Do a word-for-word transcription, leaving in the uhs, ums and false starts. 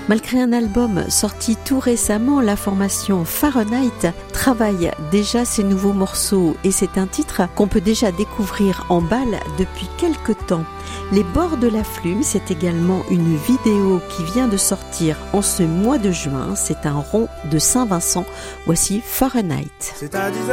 Malgré un album sorti tout récemment, la formation Fahrenheit travaille déjà ses nouveaux morceaux et c'est un titre qu'on peut déjà découvrir en balle depuis quelques temps. Les bords de la Flume, c'est également une vidéo qui vient de sortir en ce mois de juin. C'est un rond de Saint-Vincent. Voici Fahrenheit. C'est à dix